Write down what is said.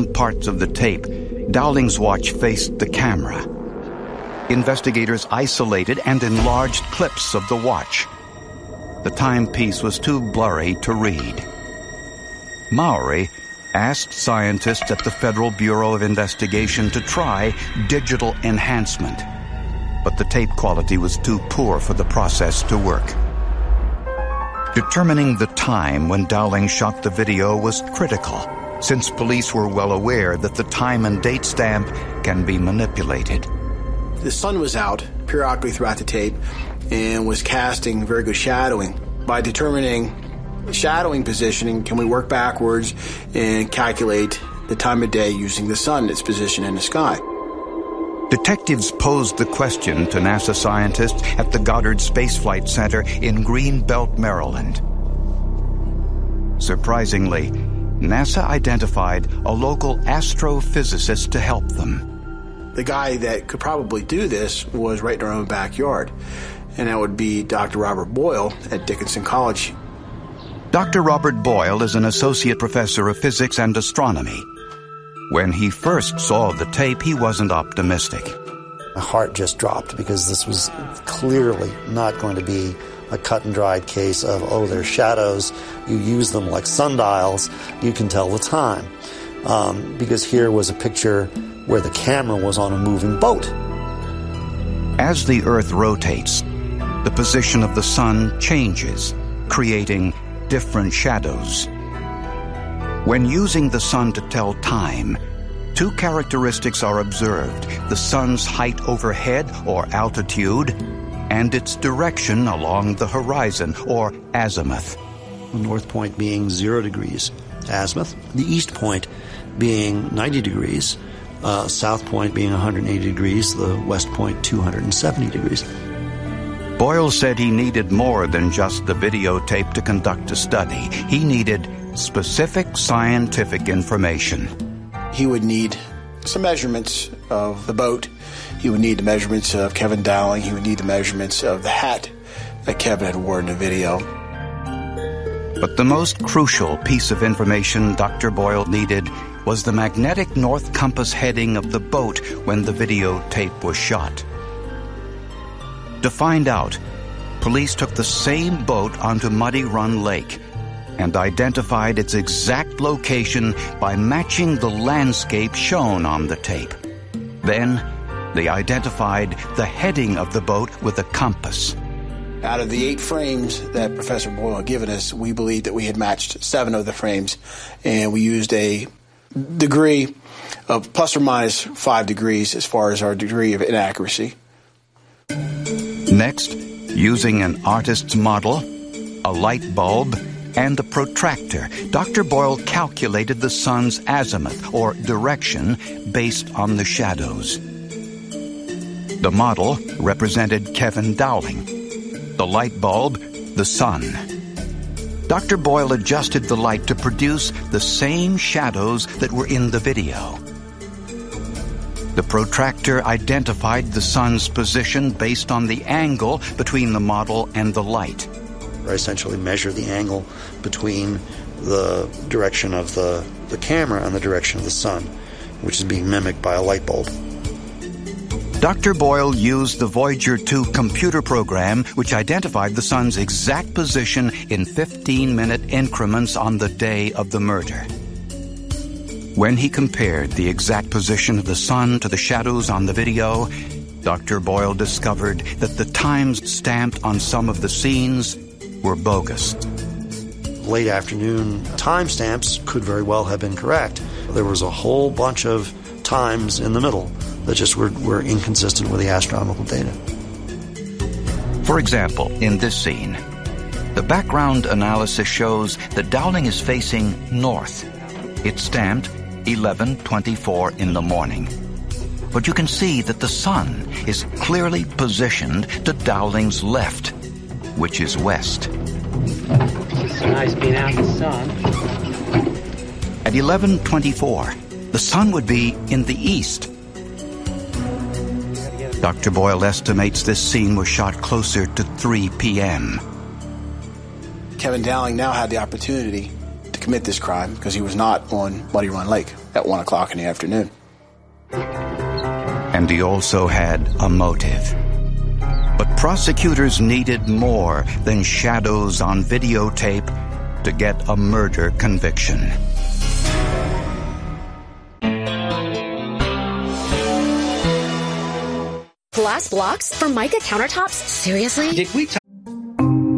some parts of the tape, Dowling's watch faced the camera. Investigators isolated and enlarged clips of the watch. The timepiece was too blurry to read. Mowry asked scientists at the Federal Bureau of Investigation to try digital enhancement, but the tape quality was too poor for the process to work. Determining the time when Dowling shot the video was critical, since police were well aware that the time and date stamp can be manipulated. The sun was out periodically throughout the tape and was casting very good shadowing. By determining shadowing positioning, can we work backwards and calculate the time of day using the sun, its position in the sky? Detectives posed the question to NASA scientists at the Goddard Space Flight Center in Greenbelt, Maryland. Surprisingly, NASA identified a local astrophysicist to help them. The guy that could probably do this was right in our own backyard, and that would be Dr. Robert Boyle at Dickinson College. Dr. Robert Boyle is an associate professor of physics and astronomy. When he first saw the tape, he wasn't optimistic. My heart just dropped because this was clearly not going to be a cut-and-dried case of, oh, they're shadows, you use them like sundials, you can tell the time. Because here was a picture where the camera was on a moving boat. As the Earth rotates, the position of the sun changes, creating different shadows. When using the sun to tell time, two characteristics are observed: the sun's height overhead, or altitude, and its direction along the horizon, or azimuth. The north point being 0 degrees azimuth, the east point being 90 degrees, south point being 180 degrees, the west point 270 degrees. Boyle said he needed more than just the videotape to conduct a study. He needed specific scientific information. He would need some measurements of the boat. He would need the measurements of Kevin Dowling. He would need the measurements of the hat that Kevin had worn in the video. But the most crucial piece of information Dr. Boyle needed was the magnetic north compass heading of the boat when the videotape was shot. To find out, police took the same boat onto Muddy Run Lake and identified its exact location by matching the landscape shown on the tape. Then, they identified the heading of the boat with a compass. Out of the 8 frames that Professor Boyle had given us, we believed that we had matched 7 of the frames, and we used a degree of plus or minus 5 degrees as far as our degree of inaccuracy. Next, using an artist's model, a light bulb, and a protractor, Dr. Boyle calculated the sun's azimuth, or direction, based on the shadows. The model represented Kevin Dowling. The light bulb, the sun. Dr. Boyle adjusted the light to produce the same shadows that were in the video. The protractor identified the sun's position based on the angle between the model and the light. I essentially measure the angle between the direction of the camera and the direction of the sun, which is being mimicked by a light bulb. Dr. Boyle used the Voyager 2 computer program, which identified the sun's exact position in 15-minute increments on the day of the murder. When he compared the exact position of the sun to the shadows on the video, Dr. Boyle discovered that the times stamped on some of the scenes were bogus. Late afternoon timestamps could very well have been correct. There was a whole bunch of times in the middle that just were inconsistent with the astronomical data. For example, in this scene, the background analysis shows that Dowling is facing north. It's stamped 11:24 in the morning. But you can see that the sun is clearly positioned to Dowling's left, which is west. It's so nice being out in the sun. At 11:24, the sun would be in the east. Dr. Boyle estimates this scene was shot closer to 3 p.m. Kevin Dowling now had the opportunity to commit this crime because he was not on Muddy Run Lake. at 1 o'clock in the afternoon. And he also had a motive. But prosecutors needed more than shadows on videotape to get a murder conviction. Glass blocks for Mica countertops? Seriously? Did we